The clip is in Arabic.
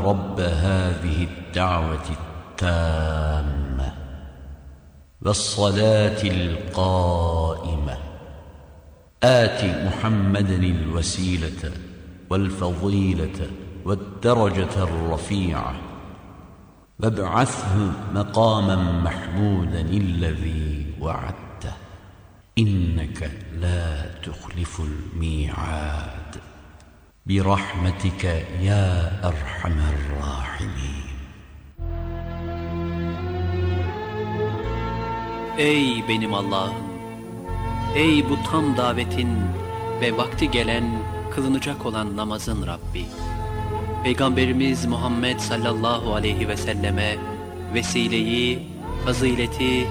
رب هذه الدعوة التامة والصلاة القائمة آت محمدا الوسيلة والفضيلة والدرجة الرفيعة وابعثه مقاما محمودا الذي وعدته إنك لا تخلف الميعاد برحمتك يا أرحم الراحمين. Ey benim Allah'ım! Ey bu tam davetin ve vakti gelen, kılınacak olan namazın Rabbi! Peygamberimiz Muhammed sallallahu aleyhi ve selleme vesileyi, fazileti